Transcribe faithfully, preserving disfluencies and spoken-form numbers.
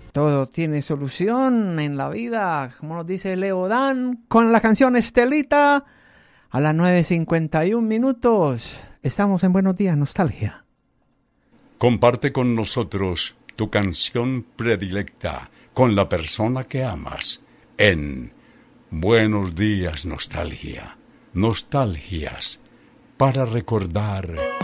Todo tiene solución en la vida, como nos dice Leo Dan, con la canción Estelita a las nueve cincuenta y un minutos. Estamos en Buenos Días, Nostalgia. Comparte con nosotros tu canción predilecta con la persona que amas en Buenos Días, Nostalgia. Nostalgias para recordar